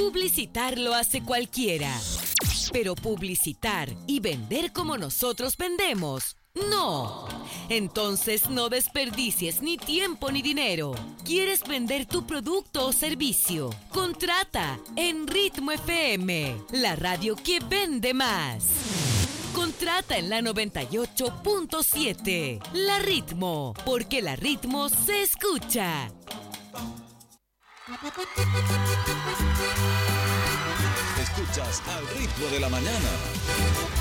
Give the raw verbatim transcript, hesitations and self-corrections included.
Publicitar lo hace cualquiera. Pero publicitar y vender como nosotros vendemos, ¡no! Entonces no desperdicies ni tiempo ni dinero. ¿Quieres vender tu producto o servicio? Contrata en Ritmo F M, la radio que vende más. Contrata en la noventa y ocho punto siete. La Ritmo, porque la Ritmo se escucha. Escuchas Al Ritmo de la Mañana.